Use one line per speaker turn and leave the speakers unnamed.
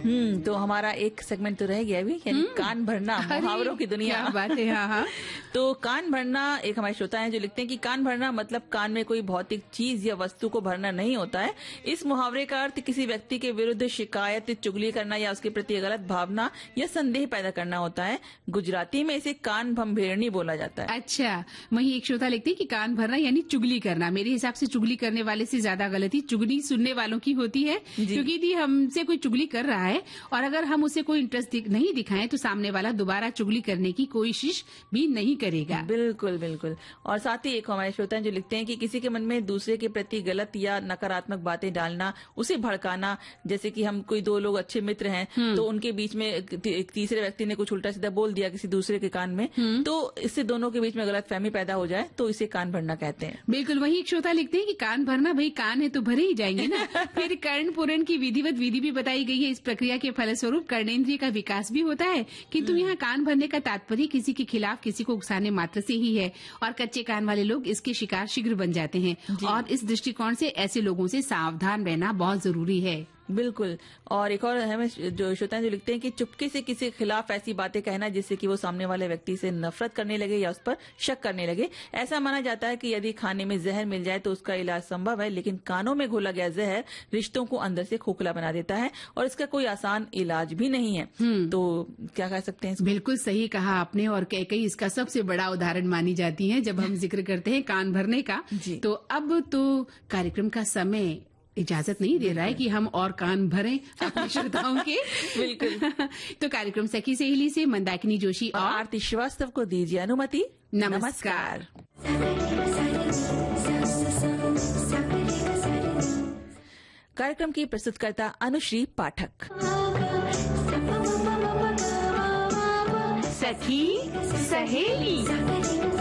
तो हमारा एक सेगमेंट तो रह गया अभी, यानी कान भरना, मुहावरों की दुनिया।
क्या बात है। हाँ।
तो कान भरना, एक हमारे श्रोता हैं जो लिखते हैं कि कान भरना मतलब कान में कोई भौतिक चीज या वस्तु को भरना नहीं होता है। इस मुहावरे का अर्थ किसी व्यक्ति के विरुद्ध शिकायत, चुगली करना या उसके प्रति गलत भावना या संदेह पैदा करना होता है। गुजराती में इसे कान भंभेरनी बोला जाता है।
अच्छा, वही एक श्रोता लिखते हैं कि कान भरना यानी चुगली करना। मेरे हिसाब से चुगली करने वाले से ज्यादा गलती चुगली सुनने वालों की होती है, क्योंकि यदि हमसे कोई चुगली कर रहा है और अगर हम उसे कोई इंटरेस्ट नहीं दिखाएं तो सामने वाला दोबारा चुगली करने की कोशिश भी नहीं करेगा।
बिल्कुल बिल्कुल। और साथ ही एक हमारे श्रोता हैं जो लिखते हैं कि किसी के मन में दूसरे के प्रति गलत या नकारात्मक बातें डालना, उसे भड़काना, जैसे कि हम कोई दो लोग अच्छे मित्र हैं तो उनके बीच में एक तीसरे व्यक्ति ने कुछ उल्टा सीधा बोल दिया किसी दूसरे के कान में, तो इससे दोनों के बीच में गलतफहमी पैदा हो जाए तो इसे कान भरना कहते हैं।
बिल्कुल, वही एक श्रोता लिखते हैं कि कान भरना, भाई कान है तो भरे ही जाएंगे ना। फिर कर्ण पूरण की विधिवत विधि भी बताई गई है। इस प्रक्रिया के फलस्वरूप कर्णेंद्रिय का विकास भी होता है, किंतु यहाँ कान भरने का तात्पर्य किसी के खिलाफ किसी को उकसाने मात्र से ही है और कच्चे कान वाले लोग इसके शिकार शीघ्र बन जाते हैं और इस दृष्टिकोण से ऐसे लोगों से सावधान रहना बहुत जरूरी है।
बिल्कुल। और एक और हमें जो श्रोता हैं जो लिखते हैं कि चुपके से किसी के खिलाफ ऐसी बातें कहना जिससे कि वो सामने वाले व्यक्ति से नफरत करने लगे या उस पर शक करने लगे। ऐसा माना जाता है कि यदि खाने में जहर मिल जाए तो उसका इलाज संभव है, लेकिन कानों में घोला गया जहर रिश्तों को अंदर से खोखला बना देता है और इसका कोई आसान इलाज भी नहीं है। तो क्या कह सकते हैं?
बिल्कुल सही कहा आपने, और कई इसका सबसे बड़ा उदाहरण मानी जाती है जब हम जिक्र करते हैं कान भरने का। तो अब तो कार्यक्रम का समय इजाजत नहीं दे रहा है कि हम और कान भरें अपने श्रोताओं के।
बिल्कुल।
तो कार्यक्रम सखी सहेली से मंदाकिनी जोशी और
आरती श्रीवास्तव को दीजिए अनुमति।
नमस्कार।
कार्यक्रम की प्रस्तुतकर्ता अनुश्री पाठक।
सखी सहेली।